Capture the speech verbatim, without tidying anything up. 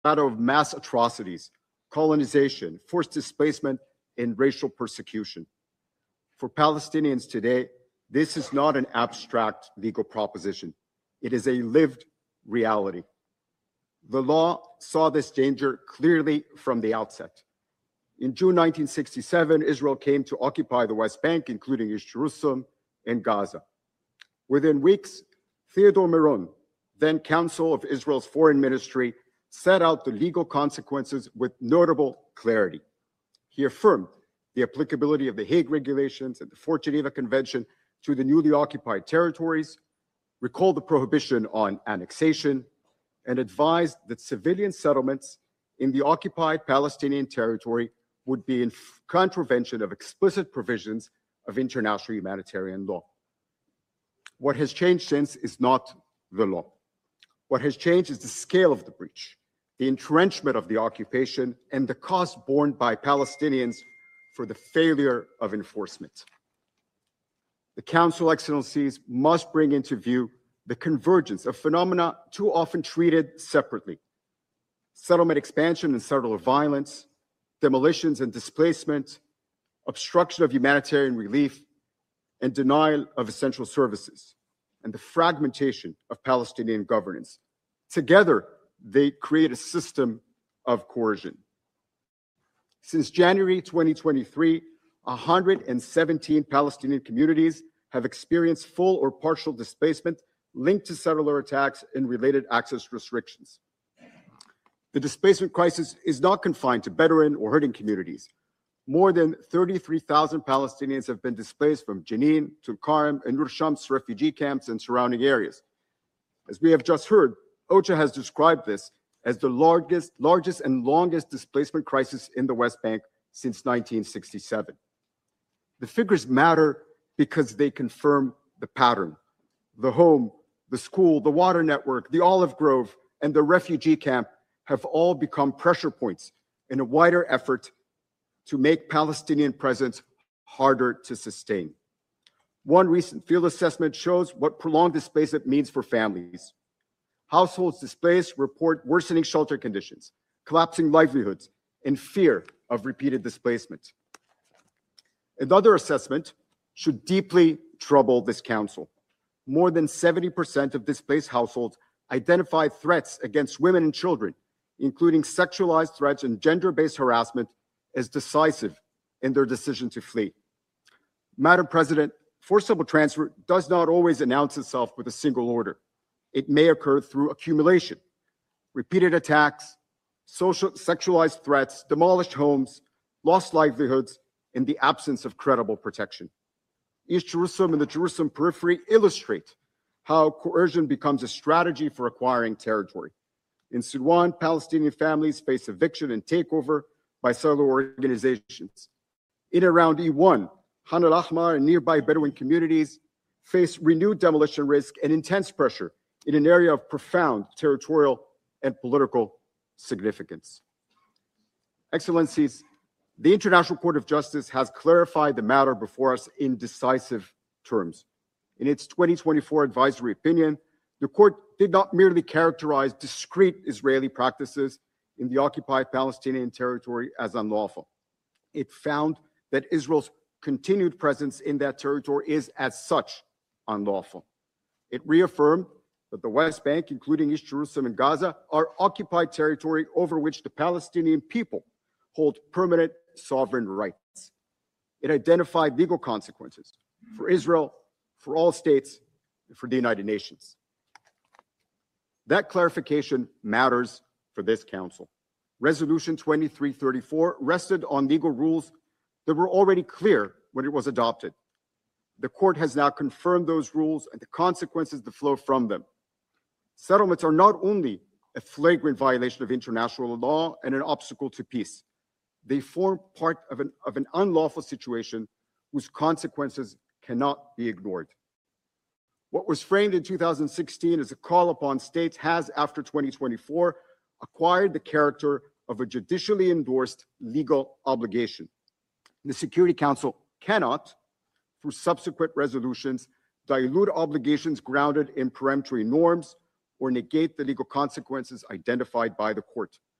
shadow of mass atrocities, colonization, forced displacement, and racial persecution. For Palestinians today, this is not an abstract legal proposition. It is a lived reality. The law saw this danger clearly from the outset. In June nineteen sixty-seven, Israel came to occupy the West Bank, including East Jerusalem and Gaza. Within weeks, Theodore Meron, then Counsel of Israel's Foreign Ministry, set out the legal consequences with notable clarity. He affirmed the applicability of the Hague Regulations and the Fourth Geneva Convention to the newly occupied territories, recalled the prohibition on annexation, and advised that civilian settlements in the occupied Palestinian territory would be in contravention of explicit provisions of international humanitarian law. What has changed since is not the law. What has changed is the scale of the breach, the entrenchment of the occupation, and the cost borne by Palestinians for the failure of enforcement. The Council, Excellencies, must bring into view the convergence of phenomena too often treated separately: settlement expansion and settler violence, demolitions and displacement, obstruction of humanitarian relief, and denial of essential services, and the fragmentation of Palestinian governance. Together, they create a system of coercion. Since January twenty twenty-three, one hundred seventeen Palestinian communities have experienced full or partial displacement linked to settler attacks and related access restrictions. The displacement crisis is not confined to Bedouin or herding communities. More than thirty-three thousand Palestinians have been displaced from Jenin, Tulkarm, and Nur Shams refugee camps and surrounding areas. As we have just heard, OCHA has described this as the largest, largest and longest displacement crisis in the West Bank since nineteen sixty-seven. The figures matter because they confirm the pattern. The home, the school, the water network, the olive grove, and the refugee camp have all become pressure points in a wider effort to make Palestinian presence harder to sustain. One recent field assessment shows what prolonged displacement means for families. Households displaced report worsening shelter conditions, collapsing livelihoods, and fear of repeated displacement. Another assessment should deeply trouble this council. More than seventy percent of displaced households identified threats against women and children, including sexualized threats and gender-based harassment, as decisive in their decision to flee. Madam President, forcible transfer does not always announce itself with a single order. It may occur through accumulation, repeated attacks, social sexualized threats, demolished homes, lost livelihoods, in the absence of credible protection. East Jerusalem and the Jerusalem periphery illustrate how coercion becomes a strategy for acquiring territory. In Sudan, Palestinian families face eviction and takeover by settler organizations. In and around E one, Han al-Ahmar and nearby Bedouin communities face renewed demolition risk and intense pressure in an area of profound territorial and political significance. Excellencies, the International Court of Justice has clarified the matter before us in decisive terms. In its twenty twenty-four advisory opinion, the court did not merely characterize discrete Israeli practices in the occupied Palestinian territory as unlawful. It found that Israel's continued presence in that territory is, as such, unlawful. It reaffirmed that the West Bank, including East Jerusalem and Gaza, are occupied territory over which the Palestinian people hold permanent sovereign rights. It identified legal consequences for Israel, for all states, and for the United Nations. That clarification matters for this council. Resolution twenty-three thirty-four rested on legal rules that were already clear when it was adopted. The court has now confirmed those rules and the consequences that flow from them. Settlements are not only a flagrant violation of international law and an obstacle to peace. They form part of an, of an unlawful situation whose consequences cannot be ignored. What was framed in two thousand sixteen as a call upon states has, after twenty twenty-four, acquired the character of a judicially endorsed legal obligation. The Security Council cannot, through subsequent resolutions, dilute obligations grounded in peremptory norms or negate the legal consequences identified by the court.